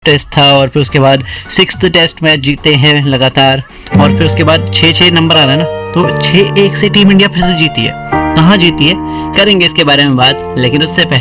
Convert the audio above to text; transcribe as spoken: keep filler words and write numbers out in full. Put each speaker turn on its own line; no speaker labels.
Test था और फिर उसके बाद सिक्स्थ टेस्ट मैच जीते हैं लगातार, और फिर उसके बाद छः छः नंबर आ रहा है ना, तो छः एक से टीम इंडिया फिर से जीती है। कहाँ जीती है, करेंगे इसके बारे में बात, लेकिन उससे पहले